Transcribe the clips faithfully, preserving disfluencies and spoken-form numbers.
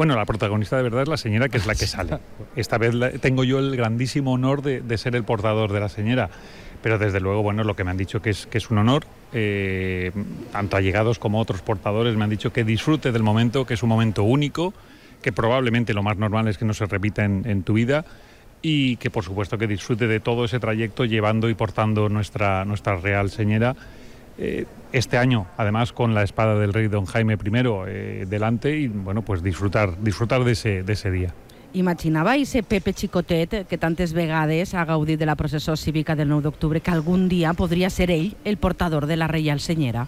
Bueno, la protagonista de verdad es la señora, que es la que sale. Esta vez la, tengo yo el grandísimo honor de, de ser el portador de la señora. Pero desde luego, bueno, lo que me han dicho que es, que es un honor, eh, tanto allegados como otros portadores me han dicho que disfrute del momento, que es un momento único, que probablemente lo más normal es que no se repita en, en tu vida, y que por supuesto que disfrute de todo ese trayecto llevando y portando nuestra, nuestra Real Señora. Eh, este año, además, con la espada del rey don Jaime primero eh, delante, y bueno, pues disfrutar, disfrutar de ese, de ese día. Imaginàveu Pepe Xicotet, que tantes vegades ha gaudit de la processó cívica del nou d'octubre, que algún día podría ser él el portador de la Reial Senyera?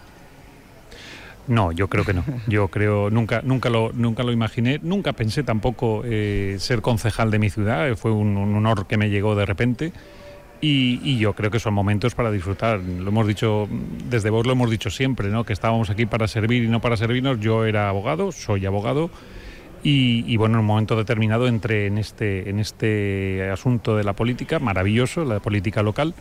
No, yo creo que no. Yo creo, nunca, nunca lo, nunca lo imaginé. Nunca pensé tampoco eh, ser concejal de mi ciudad. Fue un, un honor que me llegó de repente. Y, y yo creo que son momentos para disfrutar. Lo hemos dicho, desde vos lo hemos dicho siempre, ¿no? Que estábamos aquí para servir y no para servirnos. Yo era abogado, soy abogado. Y, y bueno, en un momento determinado entré en este, en este asunto de la política, maravilloso, la política local.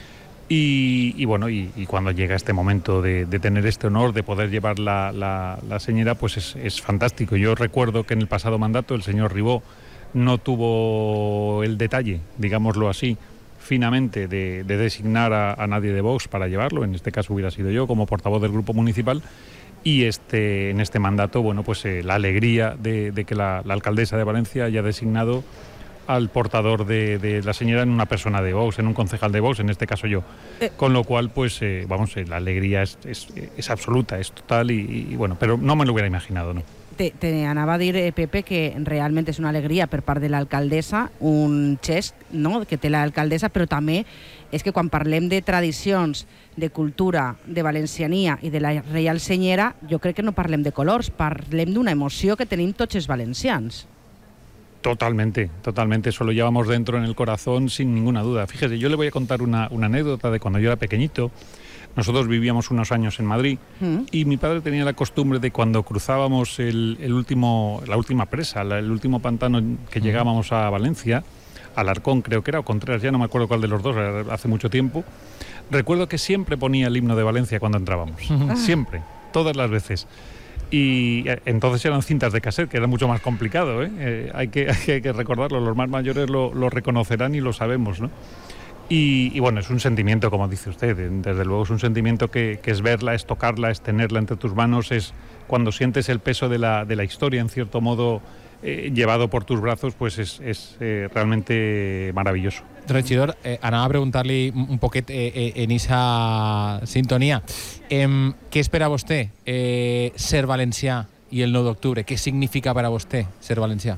Y, y bueno, y, y cuando llega este momento de, de tener este honor, de poder llevar la, la, la señora, pues es, es fantástico. Yo recuerdo que en el pasado mandato el señor Ribó no tuvo el detalle, digámoslo así, finamente, de, de designar a, a nadie de Vox para llevarlo. En este caso hubiera sido yo como portavoz del grupo municipal. Y este, en este mandato, bueno, pues eh, la alegría de, de que la, la alcaldesa de Valencia haya designado al portador de, de la señora en una persona de Vox, en un concejal de Vox, en este caso yo. Eh. Con lo cual, pues, eh, vamos, eh, la alegría es, es, es absoluta, es total y, y, bueno, pero no me lo hubiera imaginado, ¿no? Te, te anava a dir, eh, Pepe, que realment és una alegria per part de l'alcaldessa, un gest, no?, que té l'alcaldessa, però també és que quan parlem de tradicions, de cultura, de valenciania i de la Reial Senyera, jo crec que no parlem de colors, parlem d'una emoció que tenim tots els valencians. Totalmente, totalmente, eso lo llevamos dentro en el corazón sin ninguna duda. Fíjese, yo le voy a contar una, una anécdota de cuando yo era pequeñito. Nosotros vivíamos unos años en Madrid mm. y mi padre tenía la costumbre de cuando cruzábamos el, el último, la última presa, la, el último pantano que mm. llegábamos a Valencia, Alarcón creo que era, o Contreras, ya no me acuerdo cuál de los dos, hace mucho tiempo, recuerdo que siempre ponía el himno de Valencia cuando entrábamos, mm. siempre, todas las veces. Y entonces eran cintas de cassette, que era mucho más complicado, ¿eh? Eh, hay, que, hay que recordarlo, los más mayores lo, lo reconocerán y lo sabemos, ¿no? Y, y bueno, es un sentimiento, como dice usted, desde luego es un sentimiento que, que es verla, es tocarla, es tenerla entre tus manos, es cuando sientes el peso de la, de la historia, en cierto modo, eh, llevado por tus brazos, pues es, es eh, realmente maravilloso. Regidor, eh, anava a preguntar-li un poquet eh, eh, en esa sintonia. Eh, què espera vostè eh, ser valencià i el nou d'octubre? Què significa per a vostè ser valencià?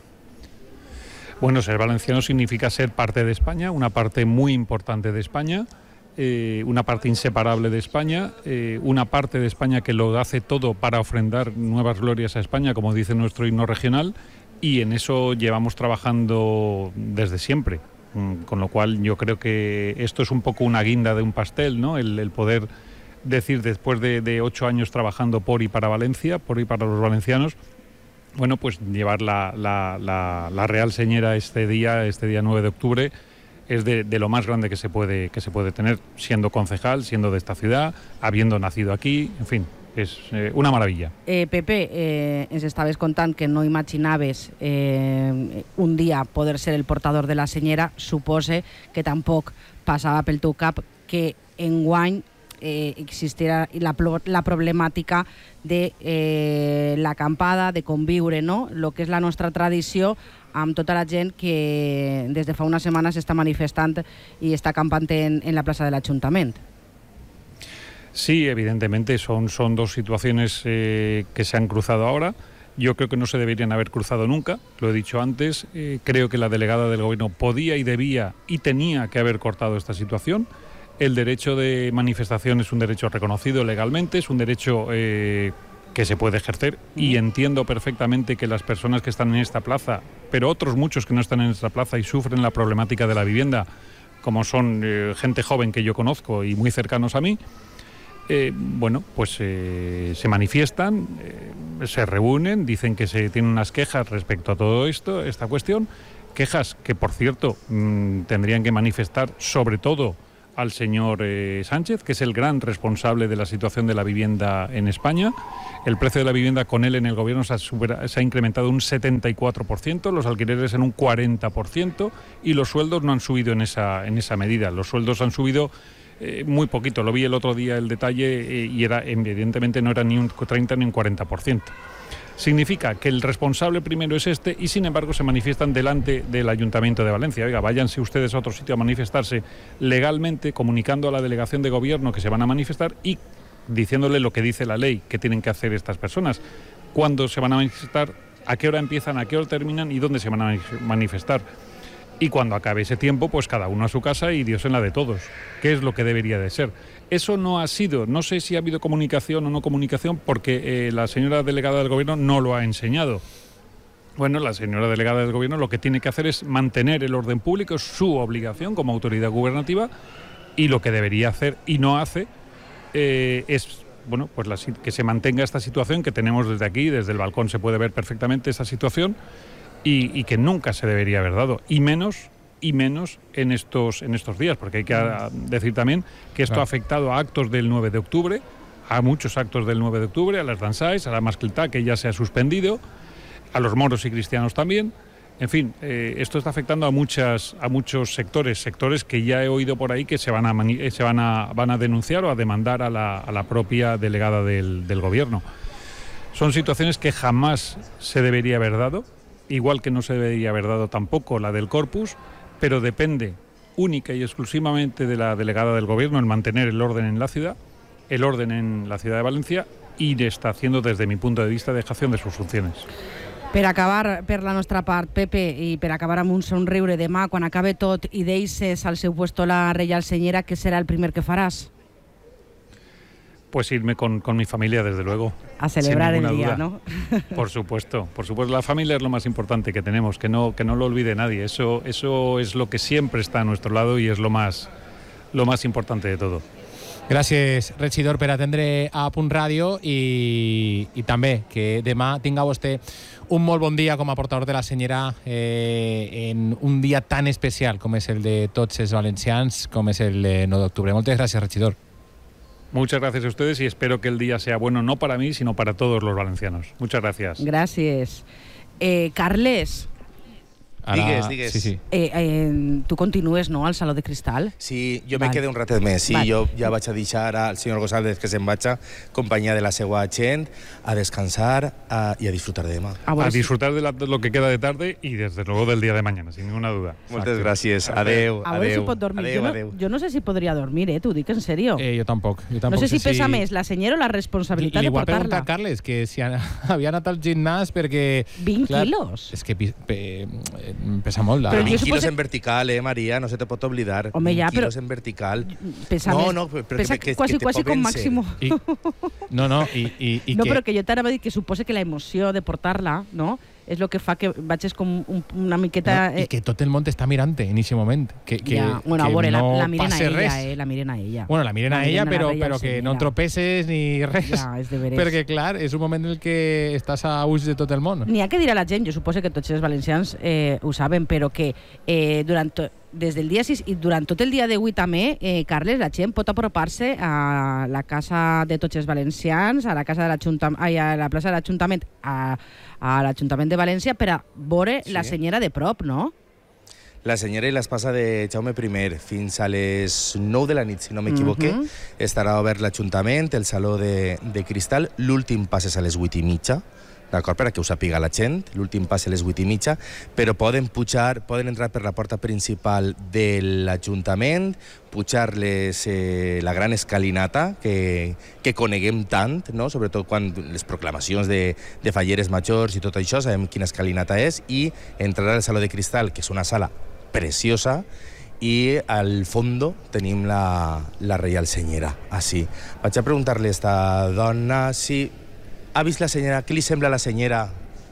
Bueno, ser valenciano significa ser parte de España, una parte muy importante de España, eh, una parte inseparable de España, eh, una parte de España que lo hace todo para ofrendar nuevas glorias a España, como dice nuestro himno regional, y en eso llevamos trabajando desde siempre. Con lo cual yo creo que esto es un poco una guinda de un pastel, ¿no? El, el poder decir, después de, de ocho años trabajando por y para Valencia, por y para los valencianos, bueno, pues llevar la, la, la, la Real Señera este día, este día nueve de octubre, es de, de lo más grande que se puede que se puede tener, siendo concejal, siendo de esta ciudad, habiendo nacido aquí, en fin, és eh, una meravella. Eh, Pepe, eh, ens estaves contant que no imaginaves eh, un dia poder ser el portador de la senyera. Supose que tampoc passava pel teu cap que enguany eh, existirà la, la problemàtica de eh, l'acampada, de conviure, no? Lo que és la nostra tradició amb tota la gent que des de fa unes setmanes està manifestant i està acampant en, en la plaça de l'Ajuntament. Sí, evidentemente son, son dos situaciones eh, que se han cruzado ahora. Yo creo que no se deberían haber cruzado nunca, lo he dicho antes. Eh, creo que la delegada del gobierno podía y debía y tenía que haber cortado esta situación. El derecho de manifestación es un derecho reconocido legalmente, es un derecho eh, que se puede ejercer y entiendo perfectamente que las personas que están en esta plaza, pero otros muchos que no están en esta plaza y sufren la problemática de la vivienda, como son eh, gente joven que yo conozco y muy cercanos a mí, Eh, bueno, pues eh, se manifiestan, eh, se reúnen, dicen que se tienen unas quejas respecto a todo esto, esta cuestión, quejas que, por cierto, mmm, tendrían que manifestar sobre todo al señor eh, Sánchez, que es el gran responsable de la situación de la vivienda en España. El precio de la vivienda con él en el gobierno se ha, supera, se ha incrementado un setenta y cuatro por ciento, los alquileres en un cuarenta por ciento y los sueldos no han subido en esa, en esa medida. Los sueldos han subido eh, muy poquito. Lo vi el otro día el detalle eh, y era, evidentemente no era ni un treinta ni un cuarenta por ciento. Significa que el responsable primero es este y sin embargo se manifiestan delante del Ayuntamiento de Valencia. Oiga, váyanse ustedes a otro sitio a manifestarse legalmente, comunicando a la delegación de gobierno que se van a manifestar y diciéndole lo que dice la ley que tienen que hacer estas personas. Cuándo se van a manifestar, a qué hora empiezan, a qué hora terminan y dónde se van a manifestar. Y cuando acabe ese tiempo, pues cada uno a su casa y Dios en la de todos, que es lo que debería de ser. Eso no ha sido, no sé si ha habido comunicación o no comunicación, porque eh, la señora delegada del Gobierno no lo ha enseñado. Bueno, la señora delegada del Gobierno lo que tiene que hacer es mantener el orden público, es su obligación como autoridad gubernativa, y lo que debería hacer y no hace eh, es, bueno, pues la, que se mantenga esta situación que tenemos desde aquí, desde el balcón se puede ver perfectamente esa situación, y, y que nunca se debería haber dado, y menos... y menos en estos, en estos días, porque hay que decir también que esto claro. ha afectado a actos del nueve de octubre, a muchos actos del nueve de octubre, a las danzais, a la masclitá, que ya se ha suspendido, a los moros y cristianos también. En fin, eh, esto está afectando a muchas a muchos sectores, sectores que ya he oído por ahí que se van a, mani- se van a, van a denunciar o a demandar a la, a la propia delegada del, del Gobierno. Son situaciones que jamás se debería haber dado, igual que no se debería haber dado tampoco la del Corpus, pero depende única y exclusivamente de la delegada del Gobierno el mantener el orden en la ciudad, el orden en la ciudad de Valencia, y está haciendo, desde mi punto de vista, dejación de sus funciones. Per acabar, per la nostra part, Pepe, i per acabar amb un somriure demà, quan acabe tot i deixes al seu puesto la Reial Senyera, què serà el primer que faràs? Pues irme con, con mi familia, desde luego. A celebrar el duda. día, ¿no? Por supuesto, por supuesto. La familia es lo más importante que tenemos, que no, que no lo olvide nadie. Eso, eso es lo que siempre está a nuestro lado y es lo más, lo más importante de todo. Gràcies, regidor, per atendre a Punt Ràdio i, i també que demà tinga vostè un molt bon dia com a portador de la Senyera eh, en un dia tan especial com és el de tots els valencians, com és el de nou d'octubre. Moltes gràcies, regidor. Muchas gracias a ustedes y espero que el día sea bueno no para mí, sino para todos los valencianos. Muchas gracias. Gràcies. Eh, Carles, Ara, Digues, digues. Sí, sí. eh, eh, tu continues, no?, al Saló de Cristal. Sí, jo Val. me quedé un ratet més. Sí, Val. jo ja vaig a deixar al senyor González que se'n vaig, companyia de la seva gent, a descansar a, i a disfrutar de demà. A, A disfrutar de, la, de lo que queda de tarde y desde luego del día de mañana, sin ninguna duda. Moltes Exacte. gràcies. Adeu, A veure adeu. si pot dormir. Adeu, jo, no, adeu. jo no sé si podria dormir, eh? T'ho dic en sèrio. Eh, jo tampoc. Jo no tampoc sé si pesa si... més la senyera o la responsabilitat Li de voy a portar-la. preguntar a Carles que si havia anat al gimnàs perquè... vint clar, quilos. És que pi- pe- pesa molt. La... Però Però jo vint suposo- quilos en vertical, eh, Maria? No se te pot oblidar. Home, vint ja, però- quilos en vertical. Pesa No, més. no, però pesa que- que quasi, te quasi pot com vèncer. Máximo. I, no, no, i, i, i no, que... però que jo t'anava a dir que suposa que la emoció de portar-la, no?, és el que fa que vagis com un, una miqueta... No, I que tot el món t'està mirant en aquest moment. Que, que, ja. Bueno, a que veure, no la, la miren a passe ella, res. eh? La miren a ella. Bueno, la miren La a ella, miren a la però, Reial però que Senyera. no tropeces ni res. Ja, és de veres. Perquè, clar, és un moment en el que estàs a ulls de tot el món. N'hi ha que dir a la gent, jo suposo que tots els valencians eh, ho saben, però que eh, durant to, des del dia sis i durant tot el dia d'avui també, eh, Carles, la gent pot apropar-se a la casa de tots els valencians, a la casa de l'Ajuntament, ai, a la plaça de l'Ajuntament, a, a l'Ajuntament de València, per a veure Sí. la senyera de prop, no? La senyera i l'espasa de Jaume I fins a les nou de la nit, si no m'equivoque, Mhm. estarà obert l'Ajuntament, el Saló de, de Cristal. L'últim pas és a les vuit i mitja, d'acord, per a que ho sàpiga la gent. L'últim pas és a les vuit i mitja, però poden pujar, poden entrar per la porta principal de l'Ajuntament, pujar les, eh, la gran escalinata que, que coneguem tant, no? Sobretot quan les proclamacions de, de falleres majors i tot això, sabem quina escalinata és, i entrar al Saló de Cristal, que és una sala preciosa, i al fondo tenim la, la Reial Senyera, així. Vaig a preguntar-li a esta dona si ha vist la senyera, què li sembla la senyera?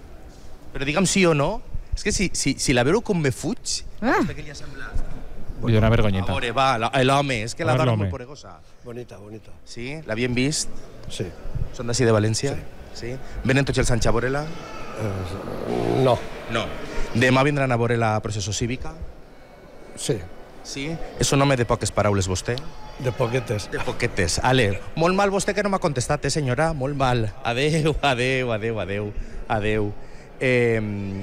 Però digue'm sí o no. És que si, si, si la veure com me fuig, Ah. què li ha semblat? Vull dir una vergonyeta. A veure, va, la- l'home, és que A la veure dona és l'home. molt poregosa. Bonita, bonita. Sí? L'havien vist? Sí. Són d'ací de València? Sí. Venen tots els anys a veure-la? Eh, no, No. Demà vindran a veure la processó cívica? sí. Sí? És un home de poques paraules, vostè? De poquetes. De poquetes. Ale, molt mal vostè que no m'ha contestat, eh, senyora? Molt mal. Adeu, adeu, adeu, adeu. Adeu. Eh,